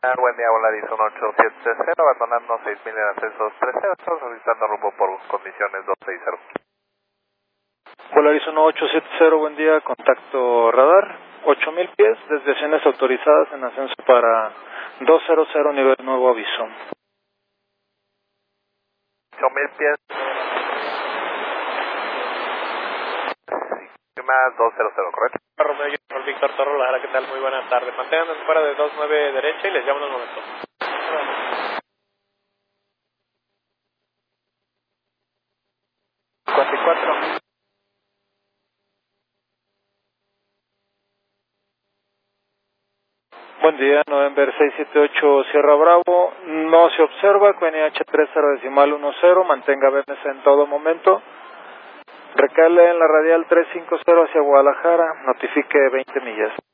Buen día, Volaris 1870, abandonando 6000 en ascensos 30, estamos solicitando rumbo por condiciones 260. Volaris 1870, buen día, contacto radar, 8000 pies, desviaciones autorizadas en ascenso para 200, nivel nuevo aviso. 8000 pies. Más 200, ¿correcto? Romeo y Víctor Torro, la ¿qué tal? Muy buenas tardes. Manténganse fuera de 29 derecha y les llamo en un momento. Buen día, November 678 Sierra Bravo, no se observa, QNH 30.10, mantenga BMS en todo momento. Recale en la radial 350 hacia Guadalajara, notifique 20 millas.